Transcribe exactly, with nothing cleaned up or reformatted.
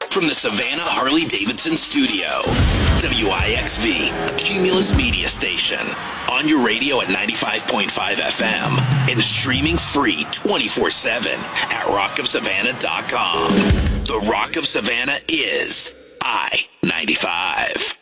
from the Savannah Harley-Davidson studio. W I X V, the Cumulus Media Station. On your radio at ninety-five point five F M and streaming free twenty-four seven at rock of savannah dot com. The Rock of Savannah is I ninety-five.